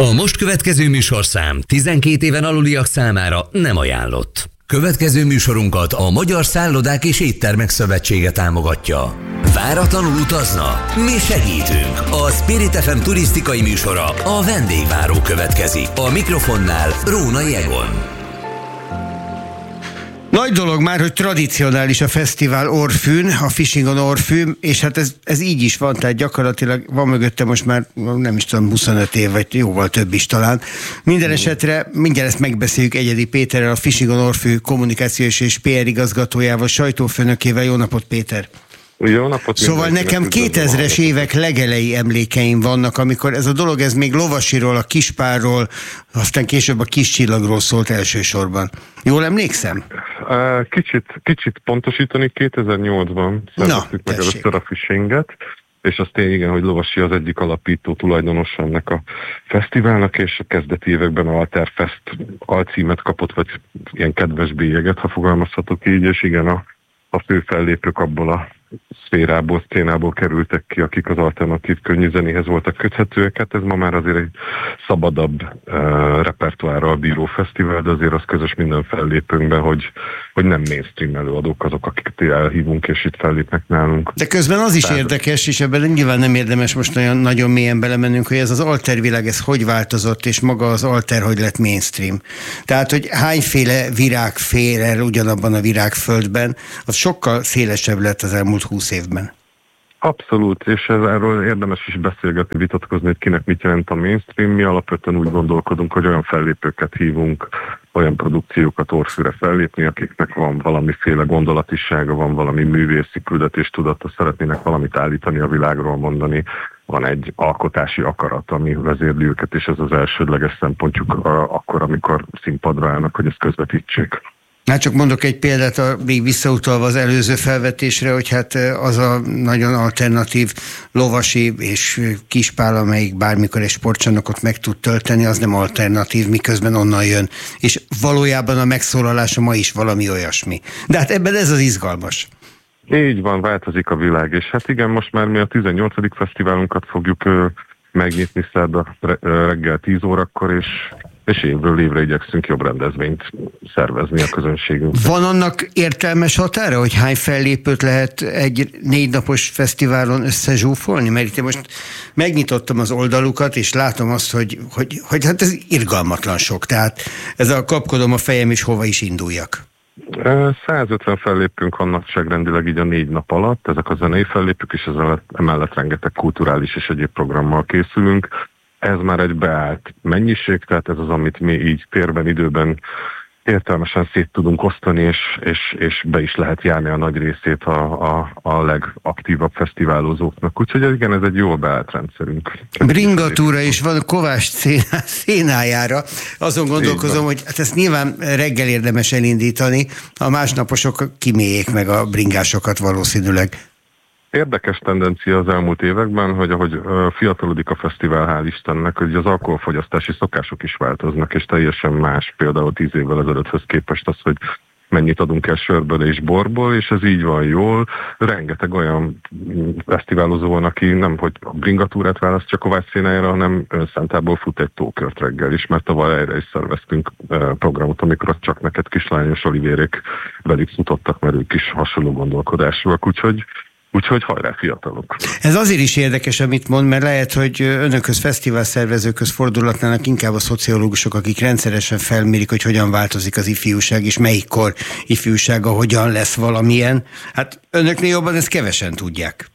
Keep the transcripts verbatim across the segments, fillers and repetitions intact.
A most következő műsorszám tizenkét éven aluliak számára nem ajánlott. Következő műsorunkat a Magyar Szállodák és Éttermek Szövetsége támogatja. Váratlanul utazna? Mi segítünk! A Spirit ef em turisztikai műsora, a vendégváró következik. A mikrofonnál Rónai Egon. Nagy dolog már, hogy tradicionális a fesztivál Orfűn, a Fishing on Orfű, és hát ez, ez így is van, tehát gyakorlatilag van mögötte most már nem is tudom, huszonöt év, vagy jóval több is talán. Minden esetre mindjárt ezt megbeszéljük Egyedi Péterrel, a Fishing on Orfű kommunikációs és pé er igazgatójával, sajtófőnökével. Jó napot, Péter! Jó napot! Szóval nekem kétezres évek legelei emlékeim vannak, amikor ez a dolog, ez még Lovasiról, a Kispárról, aztán később a Kis Csillagról szólt elsősorban. Jól emlékszem? Kicsit, kicsit pontosítani, kétezer-nyolcban szerveztük meg először a Fishinget, és azt én igen, hogy Lovasi az egyik alapító tulajdonosa ennek a fesztiválnak, és a kezdeti években Alterfest alcímet kapott, vagy ilyen kedves bélyeget, ha fogalmazhatok így, és igen, a, a fő fellépők abból a szférából, szcénából kerültek ki, akik az alternatív könnyű zenéhez voltak köthetőek. Hát ez ma már azért egy szabadabb uh, repertoárral bíró fesztivál, de azért az közös minden fellépőnkben, hogy, hogy nem mainstream előadók azok, akiket elhívunk, és itt fellépnek nálunk. De közben az is Tehát... érdekes, és ebben nyilván nem érdemes most olyan nagyon mélyen belemennünk, hogy ez az altervilág, ez hogy változott, és maga az alter hogy lett mainstream. Tehát, hogy hányféle virág fér el ugyanabban a virágföldben, az sokkal szélesebb lett az elmúlt húsz évben. Abszolút, és erről érdemes is beszélgetni, vitatkozni, hogy kinek mit jelent a mainstream. Mi alapvetően úgy gondolkodunk, hogy olyan fellépőket hívunk, olyan produkciókat Orfűre fellépni, akiknek van valamiféle gondolatisága, van valami művészi küldetéstudata, szeretnének valamit állítani a világról, mondani, van egy alkotási akarat, ami vezérli őket, és ez az elsődleges szempontjuk akkor, amikor színpadra állnak, hogy ezt közvetítsék. Hát csak mondok egy példát, a, még visszautalva az előző felvetésre, hogy hát az a nagyon alternatív Lovasi és Kispál, amelyik bármikor egy sportcsarnokot meg tud tölteni, az nem alternatív, miközben onnan jön. És valójában a megszólalása ma is valami olyasmi. De hát ebben ez az izgalmas. Így van, változik a világ, és hát igen, most már mi a tizennyolcadik fesztiválunkat fogjuk ö, megnyitni szerda reggel tíz órakor, és és évről évre igyekszünk jobb rendezvényt szervezni a közönségünk. Van annak értelmes határa, hogy hány fellépőt lehet egy négy napos fesztiválon összezsúfolni? Mert itt most megnyitottam az oldalukat, és látom azt, hogy, hogy, hogy hát ez irgalmatlan sok. Tehát ez a kapkodom a fejem, és hova is induljak. százötven fellépünk van nagyságrendileg így a négy nap alatt, ezek a zenei fellépők, és ezzel emellett rengeteg kulturális és egyéb programmal készülünk. Ez már egy beállt mennyiség, tehát ez az, amit mi így térben, időben értelmesen szét tudunk osztani, és, és, és be is lehet járni a nagy részét a, a, a legaktívabb fesztiválozóknak. Úgyhogy igen, ez egy jól beállt rendszerünk. Bringatúra is van Kovács szénájára. Azon gondolkozom, hogy hát ezt nyilván reggel érdemes elindítani, a másnaposok kiméljék meg a bringásokat valószínűleg. Érdekes tendencia az elmúlt években, hogy ahogy fiatalodik a fesztivál, hál' Istennek, hogy az alkoholfogyasztási szokások is változnak, és teljesen más például tíz évvel ezelőtthöz képest az, hogy mennyit adunk el sörből és borból, és ez így van jól. Rengeteg olyan fesztiválozó van, aki nem hogy a bringatúrát választja Kovács szénájára, hanem önszentából fut egy tókört reggel is, mert tavaly erre is szerveztünk programot, amikor csak neked kislányos Olivérék velük futottak, mert ők is hasonló gondolkodásúak, úgyhogy Úgyhogy hajrá fiatalok! Ez azért is érdekes, amit mond, mert lehet, hogy önökhöz, fesztiválszervezőkhöz fordulhatnának inkább a szociológusok, akik rendszeresen felmérik, hogy hogyan változik az ifjúság, és melyikkor ifjúsága hogyan lesz valamilyen. Hát önöknél jobban ezt kevesen tudják.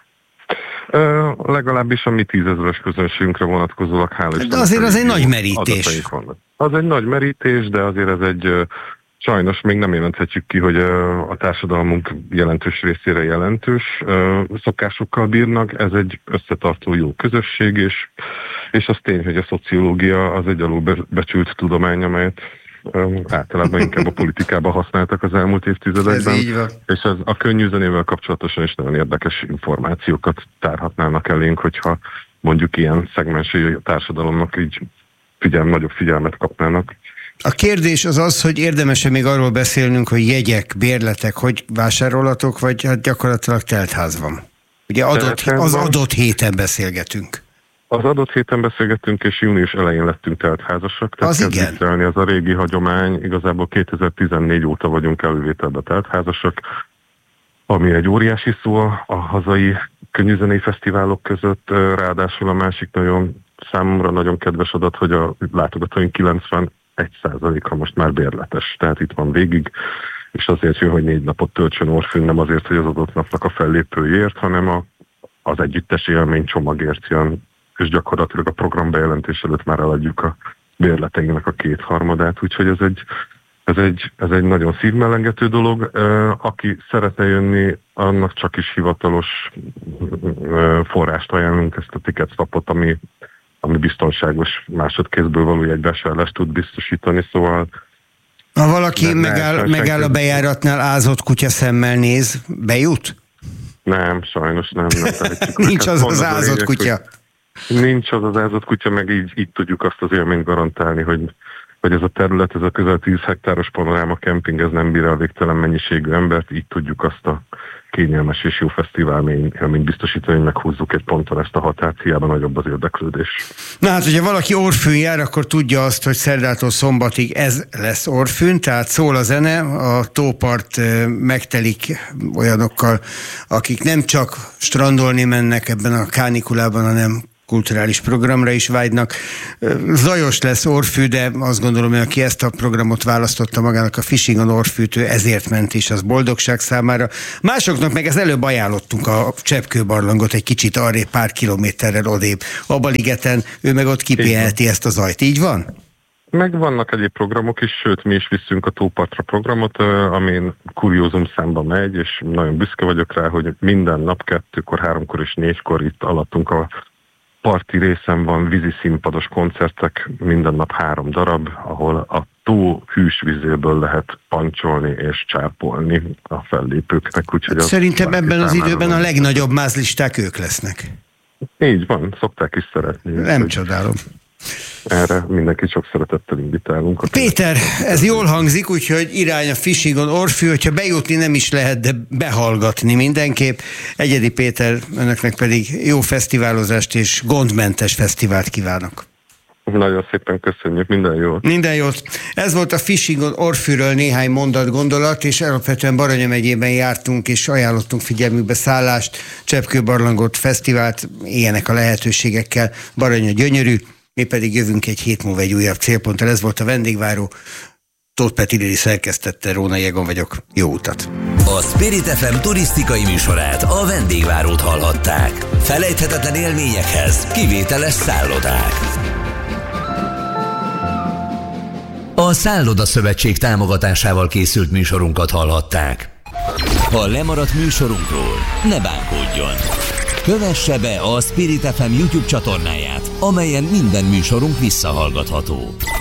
Ö, legalábbis a mi tízezres közönségünkre vonatkozólag, hála Istennek. De azért az egy nagy merítés. Az egy nagy merítés, de azért ez egy... Sajnos még nem jelenthetjük ki, hogy a társadalmunk jelentős részére jelentős szokásokkal bírnak. Ez egy összetartó jó közösség, és, és az tény, hogy a szociológia az egy alulbecsült tudomány, amelyet általában inkább a politikában használtak az elmúlt évtizedekben. Ez így van. És ez a könnyű zenével kapcsolatosan is nagyon érdekes információkat tárhatnának elénk, hogyha mondjuk ilyen szegmensei a társadalomnak így figyel, nagyobb figyelmet kapnának. A kérdés az az, hogy érdemes-e még arról beszélnünk, hogy jegyek, bérletek, hogy vásárolhatók, vagy hát gyakorlatilag teltház van. Ugye adott, az adott héten beszélgetünk. Az adott héten beszélgettünk, és június elején lettünk teltházasak. Tehát az igen. Viccelni, az a régi hagyomány, igazából kétezer-tizennégy óta vagyunk elővételbe teltházasok, ami egy óriási szó a hazai könnyűzenei fesztiválok között, ráadásul a másik nagyon számomra nagyon kedves adat, hogy a látogatóink kilencvenegy százaléka most már bérletes, tehát itt van végig, és azért jön, hogy négy napot töltsön Orfűn, nem azért, hogy az adott napnak a fellépőjért, hanem a, az együttes élmény csomagért jön, és gyakorlatilag a program bejelentés előtt már eladjuk a bérleteinknek a kétharmadát, úgyhogy ez egy, ez egy, ez egy nagyon szívmelengető dolog. Aki szeretne jönni, annak csak is hivatalos forrást ajánlunk, ezt a Ticketstopot, ami, ami biztonságos másodkézből való jegyvásárlást tud biztosítani, szóval ha valaki megáll, megáll a bejáratnál, ázott kutya szemmel néz, bejut? Nem, sajnos nem. nem Nincs az az ázott kutya. Nincs az az ázott kutya, meg így, így tudjuk azt az élményt garantálni, hogy, hogy ez a terület, ez a közel tíz hektáros panoráma kemping, ez nem bír el végtelen mennyiségű embert, így tudjuk azt a kényelmes és jó fesztivál élményt biztosítani, hogy meghúzzuk egy ponton ezt a határt, hiába nagyobb az érdeklődés. Na hát, hogyha valaki Orfűn jár, akkor tudja azt, hogy szerdától szombatig ez lesz Orfűn, tehát szól a zene, a tópart megtelik olyanokkal, akik nem csak strandolni mennek ebben a kánikulában, hanem kulturális programra is vágynak. Zajos lesz Orfű, de azt gondolom, hogy aki ezt a programot választotta magának, a Fishing on Orfűt, ezért ment is, az boldogság számára. Másoknak meg ezt előbb ajánlottunk a Cseppkőbarlangot egy kicsit arrébb, pár kilométerrel odébb. A Baligeten, ő meg ott kipihenheti ezt a zajt. Így van? Meg vannak egyéb programok is, sőt mi is visszünk a tópartra programot, amin kuriózum számba megy, és nagyon büszke vagyok rá, hogy minden nap kettőkor, háromkor és négykor itt alattunk a parti részen van vízi színpados koncertek, minden nap három darab, ahol a tó hűs vízéből lehet pancsolni és csápolni a fellépőknek. Úgyhogy szerintem ebben az időben a legnagyobb mázlisták ők lesznek. Így van, szokták is szeretni. Nem csodálom. Erre mindenkit sok szeretettel invitálunk. Péter, ez jól hangzik, úgyhogy irány a Fishing on Orfű, hogyha bejutni nem is lehet, de behallgatni mindenképp. Egyedi Péter, önöknek pedig jó fesztiválozást és gondmentes fesztivált kívánok. Nagyon szépen köszönjük, minden jót. Minden jót. Ez volt a Fishing on Orfűről néhány mondat gondolat, és alapvetően Baranya megyében jártunk, és ajánlottunk figyelmükbe szállást, Cseppkőbarlangot, fesztivált, ilyenek a lehetőségekkel. Baranya gyönyörű, mi pedig jövünk egy hét múlva egy újabb célponttal. Ez volt a vendégváró. Tóth Peti Lili szerkesztette, Rónai Egon vagyok. Jó utat! A Spirit ef em turisztikai műsorát, a vendégvárót hallhatták. Felejthetetlen élményekhez kivételes szállodák. A Szálloda Szövetség támogatásával készült műsorunkat hallhatták. Ha lemaradt műsorunkról, ne bánkodjon! Kövesse be a Spirit ef em YouTube csatornáját, amelyen minden műsorunk visszahallgatható.